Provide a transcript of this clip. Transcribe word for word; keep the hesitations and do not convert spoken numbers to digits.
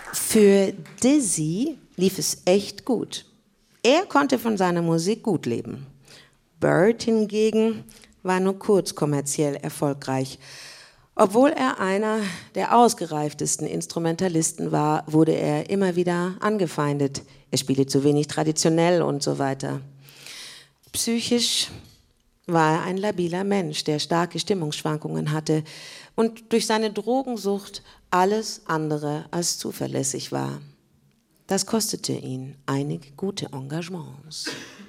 Für Dizzy lief es echt gut. Er konnte von seiner Musik gut leben. Bert hingegen war nur kurz kommerziell erfolgreich. Obwohl er einer der ausgereiftesten Instrumentalisten war, wurde er immer wieder angefeindet. Er spiele zu wenig traditionell und so weiter. Psychisch war er ein labiler Mensch, der starke Stimmungsschwankungen hatte und durch seine Drogensucht alles andere als zuverlässig war. Das kostete ihn einige gute Engagements.